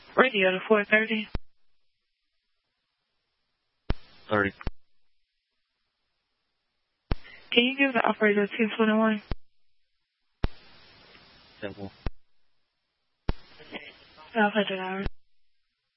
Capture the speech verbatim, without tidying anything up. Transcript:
Radio to four thirty. thirty. Can you give the operator two twenty-one? Simple. five hundred hours.